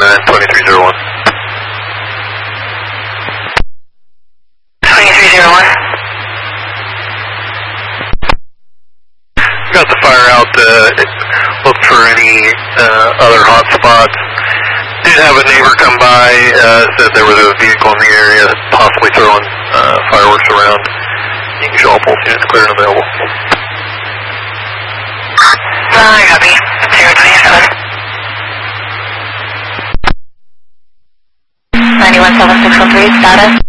2301. 2301. Got the fire out, look for any other hot spots. Did have a neighbor come by, said there was a vehicle in the area possibly throwing fireworks around. You can show all pulse units clear and available. I copy. 027. 917-613, status.